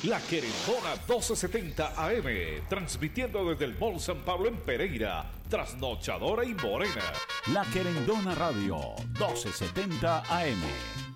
La Querendona 1270 AM, transmitiendo desde el Mall San Pablo en Pereira, Trasnochadora y Morena. La Querendona Radio 1270 AM.